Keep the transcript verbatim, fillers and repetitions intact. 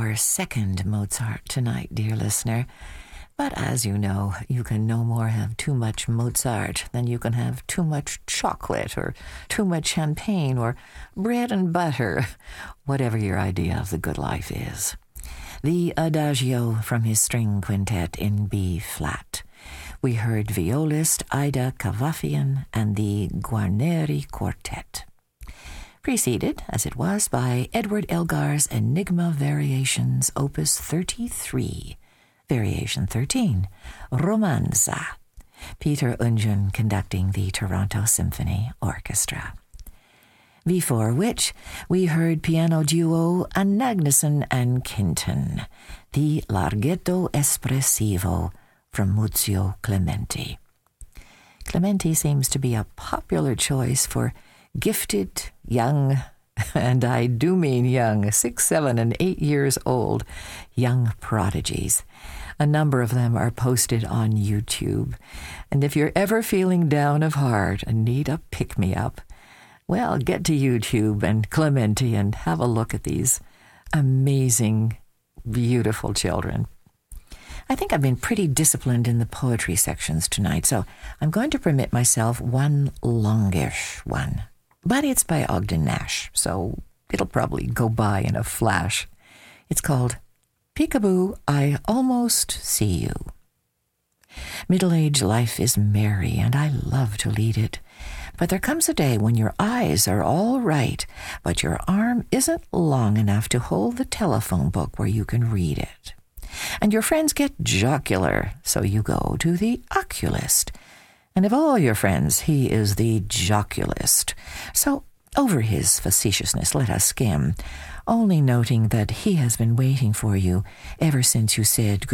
our second Mozart tonight, dear listener. But as you know, you can no more have too much Mozart than you can have too much chocolate or too much champagne or bread and butter, whatever your idea of the good life is. The Adagio from his string quintet in B-flat. We heard violist Ida Cavafian and the Guarneri Quartet. Preceded, as it was, by Edward Elgar's Enigma Variations, Opus thirty-three, Variation thirteen, Romanza, Peter Ungen conducting the Toronto Symphony Orchestra. Before which, we heard piano duo Anagnuson and Kinton, the Larghetto Espressivo from Muzio Clementi. Clementi seems to be a popular choice for gifted, young, and I do mean young, six, seven, and eight years old, young prodigies. A number of them are posted on YouTube. And if you're ever feeling down of heart and need a pick-me-up, well, get to YouTube and Clementi and have a look at these amazing, beautiful children. I think I've been pretty disciplined in the poetry sections tonight, so I'm going to permit myself one longish one. But it's by Ogden Nash, so it'll probably go by in a flash. It's called Peekaboo, I Almost See You. Middle-aged life is merry, and I love to lead it. But there comes a day when your eyes are all right, but your arm isn't long enough to hold the telephone book where you can read it. And your friends get jocular, so you go to the oculist. And of all your friends, he is the joculist. So over his facetiousness let us skim, only noting that he has been waiting for you ever since you said